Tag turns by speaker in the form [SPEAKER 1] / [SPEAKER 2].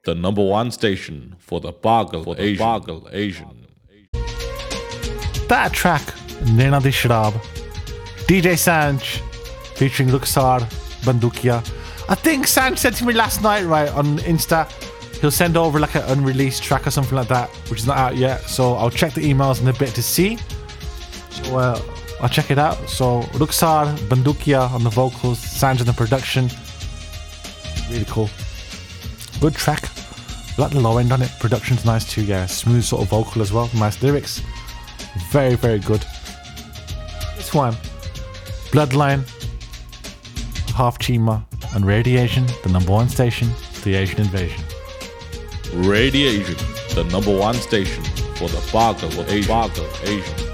[SPEAKER 1] the number one station for the Pagal Asian.
[SPEAKER 2] That track, Naina Di Sharab, DJ Sanj featuring Luxar Bandukia. I think Sanj said to me last night, right, on Insta, he'll send over like an unreleased track or something like that, which is not out yet. So I'll check the emails in a bit to see. So I'll check it out. So Luxar Bandukia on the vocals, Sanj on the production. Really cool. Good track. I like the low end on it. Production's nice too, yeah. Smooth sort of vocal as well. Nice lyrics. Very, very good. This one, Bloodline, Half Chima, and Radiation, the number one station, the Asian Invasion.
[SPEAKER 1] Radiation, the number one station for the Pagal Asian.